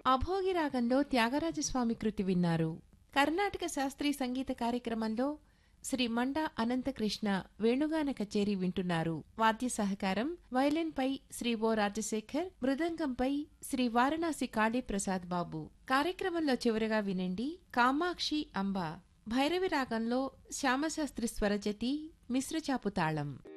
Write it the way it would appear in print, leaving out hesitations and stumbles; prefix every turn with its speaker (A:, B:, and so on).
A: అభోగి రాగంలో త్యాగరాజస్వామి కృతి విన్నారు. కర్ణాటక శాస్త్రీయ సంగీత కార్యక్రమంలో శ్రీ మండా అనంతకృష్ణ వేణుగాన కచేరీ వింటున్నారు. వాద్య సహకారం వయలిన్పై శ్రీ ఓ రాజశేఖర్, మృదంగంపై శ్రీ వారణాసి కాళీప్రసాద్ బాబు. కార్యక్రమంలో చివరగా వినండి కామాక్షి అంబ. భైరవి రాగంలో శ్యామశాస్త్రి స్వరజతి, మిశ్రచాపు తాళం.